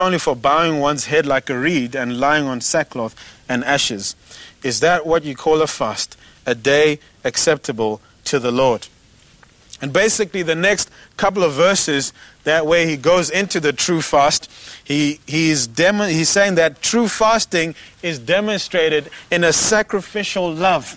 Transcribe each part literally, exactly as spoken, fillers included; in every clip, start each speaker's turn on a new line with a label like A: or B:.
A: only for bowing one's head like a reed and lying on sackcloth and ashes. Is that what you call a fast, a day acceptable to the Lord? And basically the next couple of verses, that way he goes into the true fast. He he's demo, he's saying that true fasting is demonstrated in a sacrificial love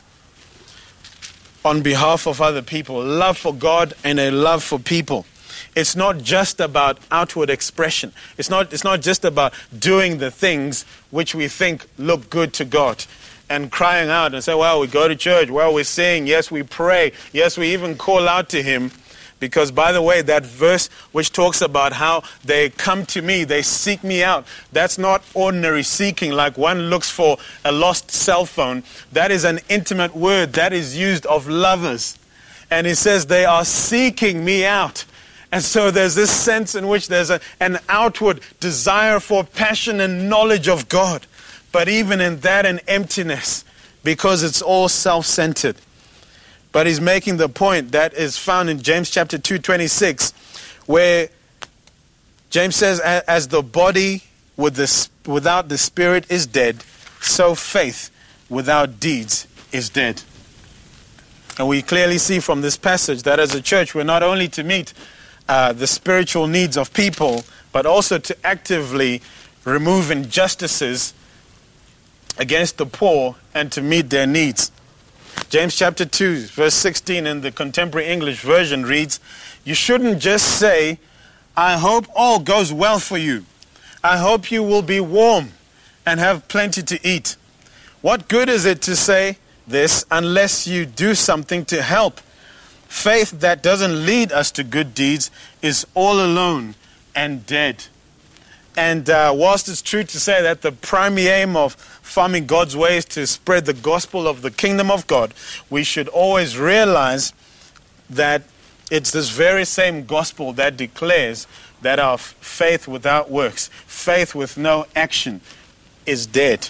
A: on behalf of other people, love for God and a love for people. It's not just about outward expression. It's not, it's not just about doing the things which we think look good to God and crying out and say, well, we go to church, well, we sing, yes, we pray, yes, we even call out to him. Because, by the way, that verse which talks about how they come to me, they seek me out, that's not ordinary seeking like one looks for a lost cell phone. That is an intimate word that is used of lovers. And he says they are seeking me out. And so there's this sense in which there's a, an outward desire for passion and knowledge of God. But even in that, an emptiness, because it's all self-centered. But he's making the point that is found in James chapter two, twenty-six, where James says, as the body with the, without the spirit is dead, so faith without deeds is dead. And we clearly see from this passage that as a church, we're not only to meet uh, the spiritual needs of people, but also to actively remove injustices against the poor and to meet their needs. James chapter two, verse sixteen in the Contemporary English Version reads, you shouldn't just say, I hope all goes well for you. I hope you will be warm and have plenty to eat. What good is it to say this unless you do something to help? Faith that doesn't lead us to good deeds is all alone and dead. And uh, whilst it's true to say that the primary aim of farming God's way is to spread the gospel of the kingdom of God, we should always realize that it's this very same gospel that declares that our faith without works, faith with no action, is dead.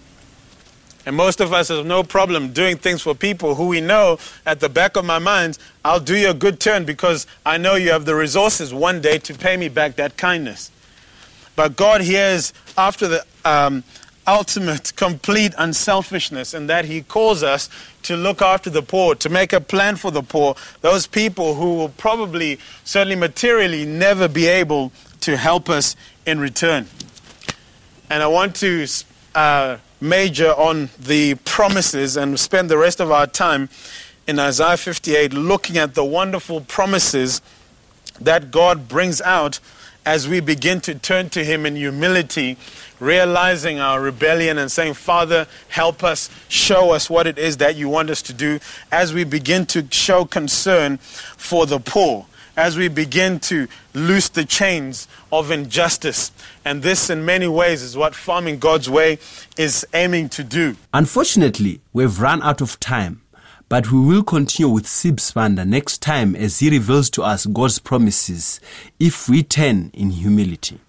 A: And most of us have no problem doing things for people who we know at the back of my mind, I'll do you a good turn because I know you have the resources one day to pay me back that kindness. But God here is after the um, ultimate, complete unselfishness, in that he calls us to look after the poor, to make a plan for the poor, those people who will probably, certainly materially, never be able to help us in return. And I want to uh, major on the promises and spend the rest of our time in Isaiah fifty-eight looking at the wonderful promises that God brings out as we begin to turn to him in humility, realizing our rebellion and saying, Father, help us, show us what it is that you want us to do, as we begin to show concern for the poor, as we begin to loose the chains of injustice. And this, in many ways, is what Farming God's Way is aiming to do.
B: Unfortunately, we've run out of time. But we will continue with Sib Sibanda next time as he reveals to us God's promises if we turn in humility.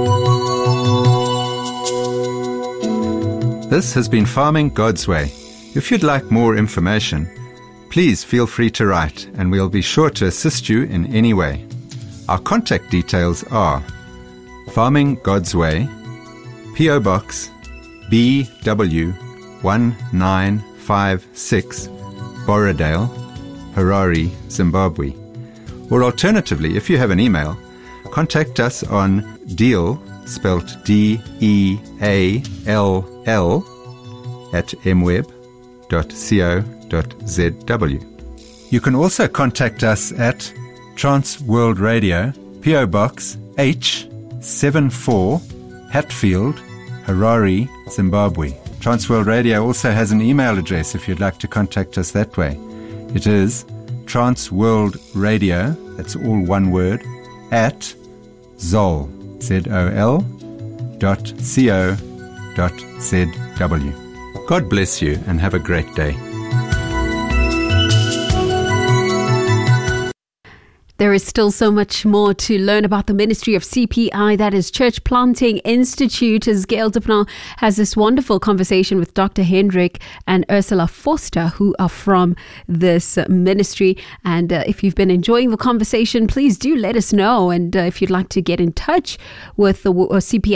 C: This has been Farming God's Way. If you'd like more information, please feel free to write and we'll be sure to assist you in any way. Our contact details are Farming God's Way, P O Box B W one nine five six, Borrowdale, Harare, Zimbabwe. Or alternatively, if you have an email, contact us on deal, spelt D E A L L, at m web dot co dot z w. You can also contact us at Trans World Radio, P O Box H seven four, Hatfield, Harare, Zimbabwe. Transworld Radio also has an email address if you'd like to contact us that way. It is transworldradio, that's all one word, at zol, Z O L, dot co dot z w. God bless you and have a great day.
D: There is is still so much more to learn about the ministry of C P I, that is Church Planting Institute, as Gail Dupnall has this wonderful conversation with Doctor Hendrik and Ursula Foster, who are from this ministry. And uh, if you've been enjoying the conversation, please do let us know. And uh, if you'd like to get in touch with the uh, C P I